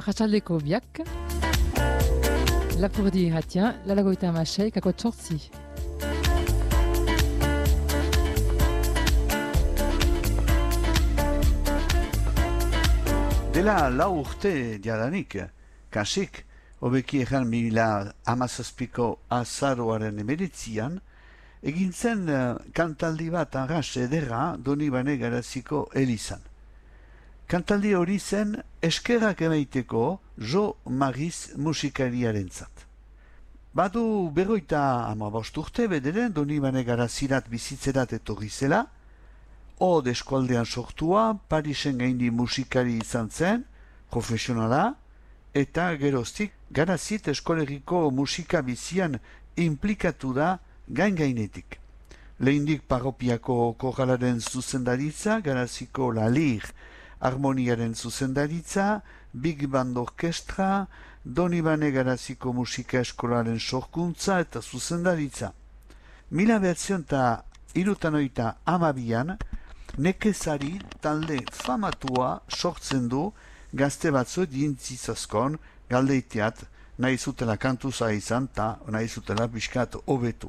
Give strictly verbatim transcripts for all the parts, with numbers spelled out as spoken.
Arratsaldeko biak, Lapurdi irratia, lalagoita hamasei, kako txortzi. Dela lau urte diadanik, kasik, hobeki egan mila hamazazpiko azaroaren emeretzian, egin zen uh, kantaldi bat arras ederra Donibane Garaziko elizan. Kantaldi hori zen eskerrak emaiteko Jo Mariz musikariarentzat. Badu berroita hamabost urte bederen Donibane Garazirat bizitzerat etorri zela, Od eskualdean sortua, Parisen gaindi musikari izan zen, profesionala, eta geroztik Garazit eskolegiko musika bizian implikatu da gain-gainetik. Lehindik parropiako korralaren zuzendaritza, Garaziko Lalir harmoniaren zuzendaritza, Big Band Orkestra, Donibane Garaziko musika eskolaren sorkuntza eta zuzendaritza. Mila behatzion eta irutanoita amabian, Nekezari talde famatua sortzen du gazte batzuet dintzizazkon galdeiteat nahi zutela kantuza izan eta nahi zutela pixkat hobetu.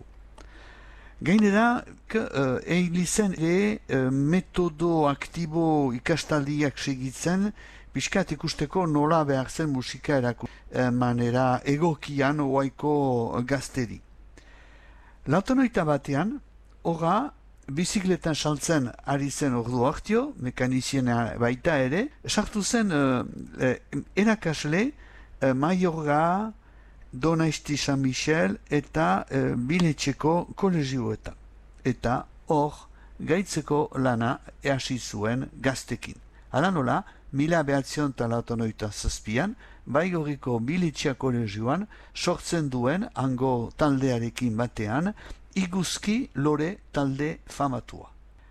Gainera, uh, eilizen ere uh, metodo aktibo ikastaldiak segitzen pixkat ikusteko nola behar zen musika eraku uh, manera egokian oaiko gazteri. Lautonoita batean, horra, bizikletan saltzen ari zen ordu hartio, mekaniziena baita ere, sartu zen uh, uh, erakasle uh, Maiorga, Donaisti San Michel eta uh, Biletxeko kolegioetan. Eta hor gaitzeko lana hasi zuen gaztekin. Hala nola, mila behatzion eta lautonoita zazpian, Baigorriko Biletxea kolegioan sortzen duen hango taldearekin batean, Iguzki lore talde famatua.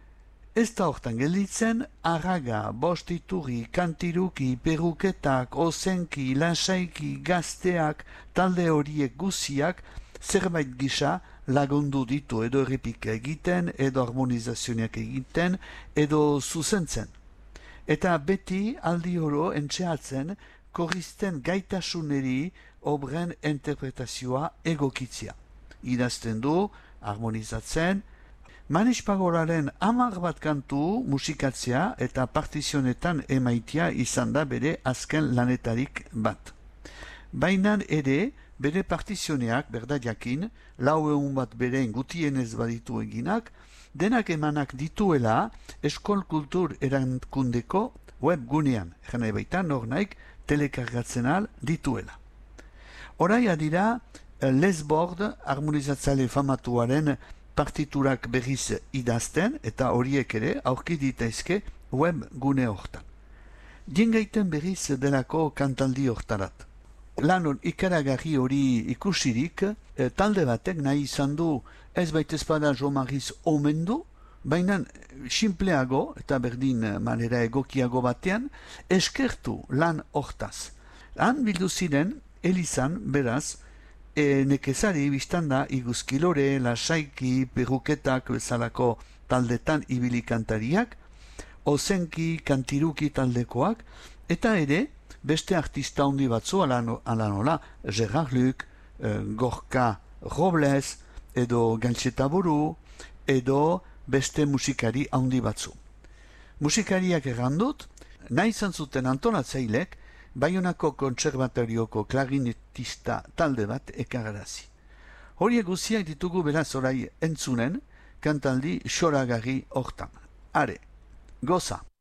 Ez da hortan gelditzen, arraga, bostituri, kantiruki, peruketak, ozenki, lasaiki, gazteak, talde horiek guziak, zerbait gisa lagundu ditu edo errepika egiten, edo harmonizazioak egiten, edo zuzentzen. Eta beti aldi oro entxeatzen, korristen gaitasuneri obren interpretazioa egokitzia. Idazten du, harmonizatzen, Manes Pagoraren hamar bat kantu musikatzea eta partizionetan emaitia izan da bere azken lanetarik bat. Baina ere, bere partizioneak, berda jakin, lau egun bat bere gutienez baditu eginak, denak emanak dituela Eskol Kultur Erankundeko webgunean, jena baita nor naik telekargatzen al dituela. Horai adira, Lesbord harmonizatzale famatuaren partiturak berriz idazten eta horiek ere aurki ditaizke web gune hortan. Diengaiten berriz delako kantaldi hortarat. Lanon ikaragarri hori ikusirik, eh, talde batek nahi izan du ez baitezpada Jo Mariz omendu, baina simpleago eta berdin manera egokiago batean eskertu lan hortaz. Han bildu ziren elizan beraz, E, nekezari biztanda iguzkilore, lasaiki, peruketak bezalako taldetan ibili kantariak, ozenki, kantiruki taldekoak, eta ere beste artista handi batzu ala nola, Gerard Luc, e, Gorka Robles, edo Galtzetaburu, edo beste musikari handi batzu. Musikariak errandut, nahi izan zuten antolatzailek, Baionako kontserbatorioko klarinetista talde bat ekararazi. Horiek guziak ditugu beraz orai entzunen, kantaldi xoragarri hortan. Are, goza!